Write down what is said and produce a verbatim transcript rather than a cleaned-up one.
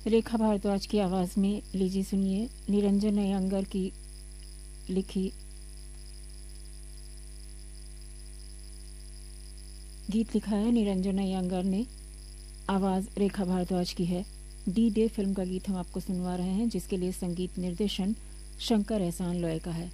रेखा भारद्वाज की आवाज़ में लीजिए सुनिए निरंजन अयंगर की लिखी गीत लिखा है निरंजन अयंगर ने, आवाज़ रेखा भारद्वाज की है। डी डे फिल्म का गीत हम आपको सुनवा रहे हैं, जिसके लिए संगीत निर्देशन शंकर एहसान लोय का है।